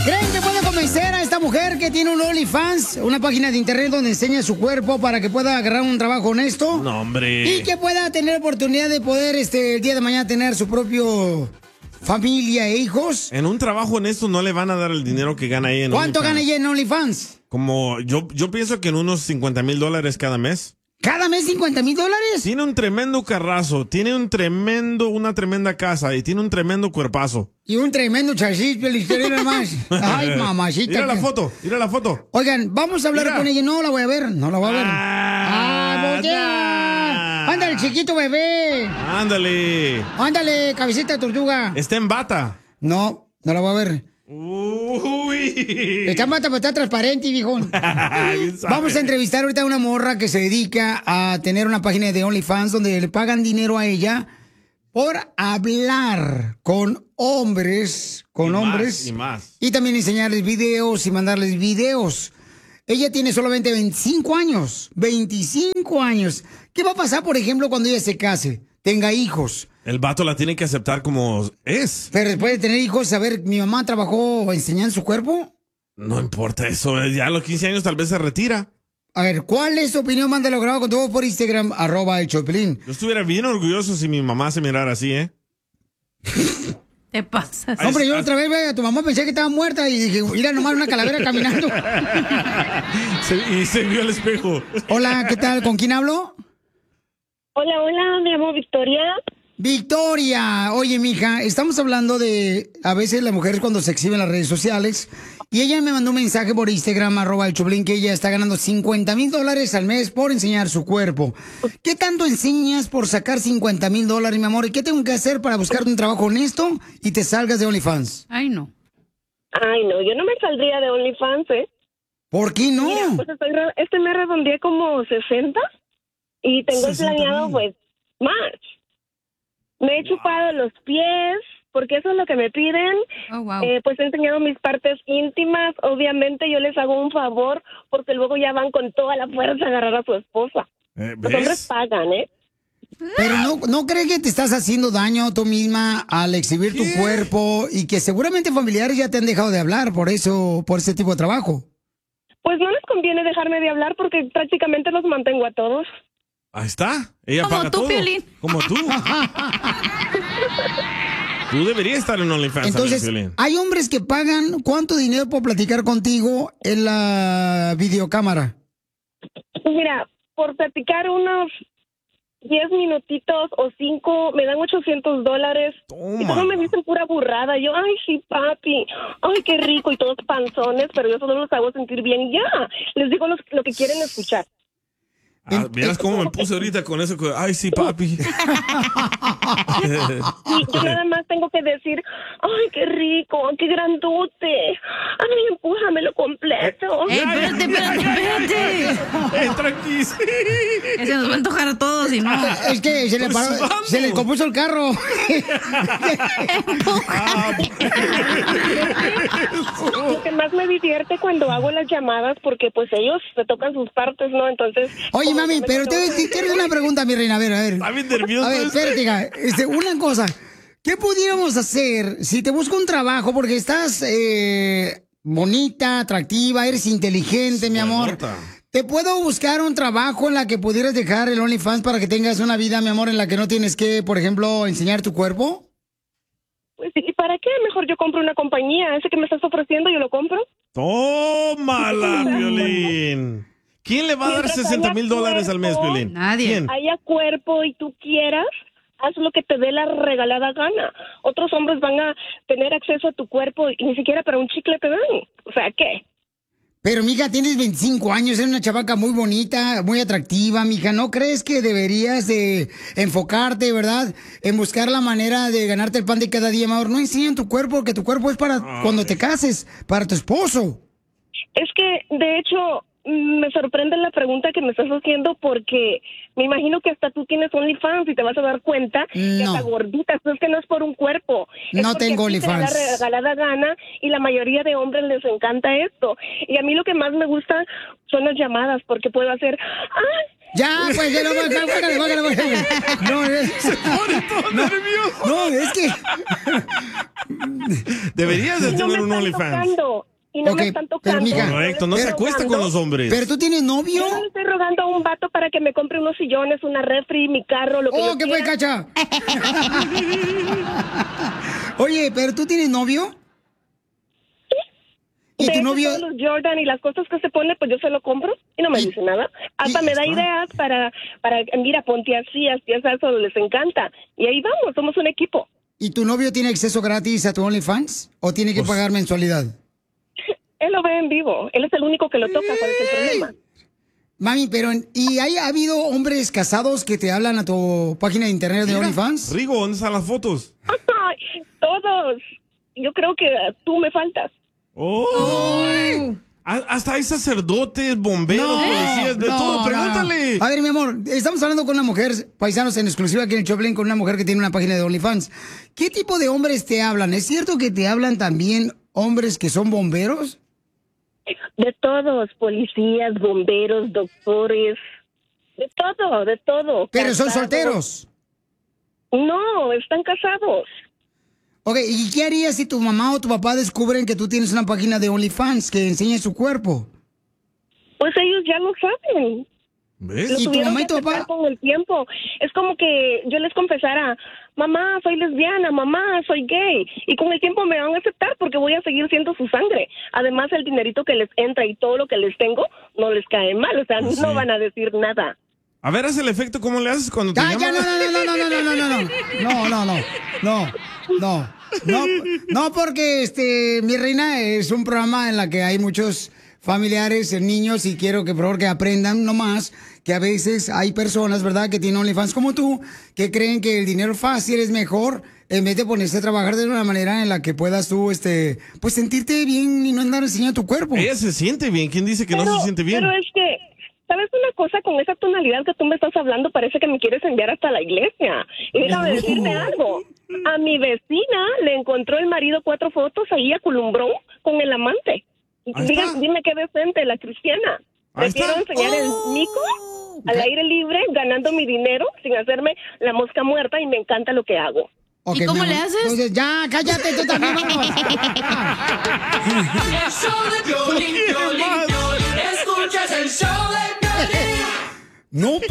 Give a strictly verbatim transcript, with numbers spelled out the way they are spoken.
¿Creen que puede convencer a esta mujer que tiene un OnlyFans, una página de internet donde enseña su cuerpo para que pueda agarrar un trabajo honesto? No, hombre. Y que pueda tener oportunidad de poder este, el día de mañana tener su propio familia e hijos. En un trabajo honesto no le van a dar el dinero que gana ella en ¿Cuánto OnlyFans. gana ella en OnlyFans? Como yo, yo pienso que en unos cincuenta mil dólares cada mes. ¿Cada mes cincuenta mil dólares? Tiene un tremendo carrazo, tiene un tremendo, una tremenda casa y tiene un tremendo cuerpazo. Y un tremendo chasis, Piolín, más. Ay, mamacita. Mira la que- foto, mira la foto. Oigan, vamos a hablar Mira. con ella. No la voy a ver, no la voy a ver. Ah, ¡Ah, voltea! nah. ¡Ándale, chiquito bebé! Ándale. ¡Ándale, cabecita de tortuga! Está en bata. No, no la voy a ver. Uy. Está en bata, pero está transparente, viejón. Bien sabe. Vamos a entrevistar ahorita a una morra que se dedica a tener una página de OnlyFans donde le pagan dinero a ella por hablar con hombres, con Y más, hombres. y más. Y también enseñarles videos y mandarles videos. Ella tiene solamente veinticinco años. veinticinco años. ¿Qué va a pasar, por ejemplo, cuando ella se case? Tenga hijos. El vato la tiene que aceptar como es. Pero después de tener hijos, saber, mi mamá trabajó enseñando su cuerpo. No importa eso, ya a los quince años tal vez se retira. A ver, ¿cuál es tu opinión? Mándalo grabado con todo por Instagram, arroba el Choplin. Yo estuviera bien orgulloso si mi mamá se mirara así, ¿eh? Te pasas. Hombre, yo otra vez, ve, a tu mamá pensé que estaba muerta y dije, mira nomás una calavera caminando. Se- y se vio al espejo. Hola, ¿qué tal? ¿Con quién hablo? Hola, hola, me llamo Victoria. Victoria, oye, mija, estamos hablando de a veces las mujeres cuando se exhiben en las redes sociales y ella me mandó un mensaje por Instagram, arroba el Choplin, que ella está ganando cincuenta mil dólares al mes por enseñar su cuerpo. ¿Qué tanto enseñas por sacar cincuenta mil dólares, mi amor? ¿Y qué tengo que hacer para buscar un trabajo honesto y te salgas de OnlyFans? Ay, no. Ay, no, yo no me saldría de OnlyFans, ¿eh? ¿Por qué no? Mira, pues estoy re- este mes redondeé como sesenta y tengo sesenta planeado, mil. pues, más. Me he chupado los pies, porque eso es lo que me piden. Oh, wow. Eh, pues he enseñado mis partes íntimas. Obviamente yo les hago un favor, porque luego ya van con toda la fuerza a agarrar a su esposa. Eh, Los hombres ¿Ves? pagan, ¿eh? Pero no, ¿no crees que te estás haciendo daño tú misma al exhibir tu ¿Qué? cuerpo y que seguramente familiares ya te han dejado de hablar por eso, por ese tipo de trabajo? Pues no les conviene dejarme de hablar porque prácticamente los mantengo a todos. Ahí está. Ella Como paga tú, todo. Piolín. Como tú. Tú deberías estar en OnlyFans, Entonces, también, Piolín. hay hombres que pagan ¿cuánto dinero por platicar contigo en la videocámara? Pues mira, por platicar unos diez minutitos o cinco, me dan ochocientos dólares. Y Toma. todos me dicen pura burrada. Yo, ay, sí, papi. Ay, qué rico. Y todos panzones, pero yo solo los hago sentir bien y ya. Les digo los- lo que quieren escuchar. Ah, ¿vieras cómo me puse ahorita con eso? Ay, sí, papi. Y yo nada más tengo que decir, ay, qué rico, qué grandote. Ay, empújamelo completo. ¡Ey, espérate, espérate, espérate! Eh, tranqui. Que se nos va a antojar a todos y no. Es que se le, Estoy paró- sudando. se le compuso el carro. Lo que más me divierte cuando hago las llamadas, porque pues ellos se tocan sus partes, ¿no? Entonces... Oye, como mami, yo me pero quedo- te, te quiero hacer una pregunta, mi reina. A ver, a ver. Está bien nervioso. A ver, este. espérate, hija. Este, una cosa. ¿Qué pudiéramos hacer si te busco un trabajo porque estás eh, bonita, atractiva, eres inteligente, mi amor? Buenota. ¿Te puedo buscar un trabajo en la que pudieras dejar el OnlyFans para que tengas una vida, mi amor, en la que no tienes que, por ejemplo, enseñar tu cuerpo? Pues, ¿y para qué? Mejor yo compro una compañía. Ese que me estás ofreciendo, yo lo compro. Tómala, Piolín. ¿Quién le va a dar Mientras sesenta haya mil dólares al mes, cuerpo, Piolín? Nadie. ¿Quién? Haya cuerpo y tú quieras, haz lo que te dé la regalada gana. Otros hombres van a tener acceso a tu cuerpo y ni siquiera para un chicle te dan. O sea, ¿qué? Pero, mija, tienes veinticinco años, eres una chavaca muy bonita, muy atractiva, mija. ¿No crees que deberías de enfocarte, verdad, en buscar la manera de ganarte el pan de cada día, mi amor? No enseñan tu cuerpo, que tu cuerpo es para cuando te cases, para tu esposo. Es que, de hecho, mm, me sorprende la pregunta que me estás haciendo porque me imagino que hasta tú tienes OnlyFans y te vas a dar cuenta que No. hasta gorditas, es que no es por un cuerpo. Es No porque tengo a ti te da OnlyFans. la regalada gana y la mayoría de hombres les encanta esto. Y a mí lo que más me gusta son las llamadas porque puedo hacer, ¡ay! Ya, pues, ya, no, bájale, bájale, bájale. No, es... Se pone todo no, nervioso. No, es que... Deberías de Y no tener me un están OnlyFans. tocando. Y no Ok, me están pero, tocando. mija, Correcto, no se Pero acuesta rogando. con los hombres. Pero tú tienes novio. Yo no le estoy rogando a un vato para que me compre unos sillones, una refri, mi carro, lo que Oh, yo ¿qué fue, quiera. Cacha? Oye, pero tú tienes novio. ¿Y De tu hecho, novio? todos los Jordan y las cosas que se pone, pues yo se lo compro y no me Y- dice nada. Hasta y- me da está. ideas para, para, mira, ponte así, así, así, eso les encanta. Y ahí vamos, somos un equipo. ¿Y tu novio tiene acceso gratis a tu OnlyFans? ¿O tiene que Pues- pagar mensualidad? Él lo ve en vivo, él es el único que lo toca, ¿cuál es el problema? Mami, pero... ¿Y hay ha habido hombres casados que te hablan a tu página de internet de Mira, OnlyFans? Rigo, ¿dónde están las fotos? Ay, todos. Yo creo que tú me faltas. Oh. A- Hasta hay sacerdotes, bomberos, policías, de no, todo. no, Pregúntale. no. A ver, mi amor, estamos hablando con una mujer, paisanos en exclusiva aquí en el Choplin, con una mujer que tiene una página de OnlyFans. ¿Qué tipo de hombres te hablan? ¿Es cierto que te hablan también hombres que son bomberos? De todos, policías, bomberos, doctores, de todo, de todo. Pero son Casados. solteros. No, están casados. Ok, ¿y qué harías si tu mamá o tu papá descubren que tú tienes una página de OnlyFans que enseña su cuerpo? Pues ellos ya lo saben. ¿Ves? Lo ¿Y tu tuvieron mamá y que tu papá? aceptar con el tiempo. Es como que yo les confesara, mamá, soy lesbiana, mamá, soy gay. Y con el tiempo me van a aceptar porque voy a seguir siendo su sangre. Además, el dinerito que les entra y todo lo que les tengo no les cae mal. O sea, Pues no sí. van a decir nada. A ver, haz el efecto, ¿cómo le haces cuando te Ah, ya, llaman? no, no, no, no, no, no, no, no, no, no, no, no, no, no, no, no, porque este, mi reina es un programa en la que hay muchos familiares, eh, niños, y quiero que por favor que aprendan nomás que a veces hay personas, ¿verdad?, que tienen OnlyFans como tú, que creen que el dinero fácil es mejor en vez de ponerse a trabajar de una manera en la que puedas tú, este, pues sentirte bien y no andar enseñando tu cuerpo. Ella se siente bien. ¿Quién dice que no se siente bien? Pero es que, ¿sabes una cosa? Con esa tonalidad que tú me estás hablando, parece que me quieres enviar hasta la iglesia. Y déjame decirte algo. A mi vecina le encontró el marido cuatro fotos ahí a Culumbrón con el amante. Ahí Diga- está. dime qué decente, la cristiana. Ahí Prefiero está. enseñar el mico al aire libre, ganando mi dinero, sin hacerme la mosca muerta, y me encanta lo que hago. Ok, ¿Y cómo mi le amor. haces? Entonces, ya, cállate tú también, vamos. El show de Piolín, Piolín, Piolín. Escuchas el show de Piolín. No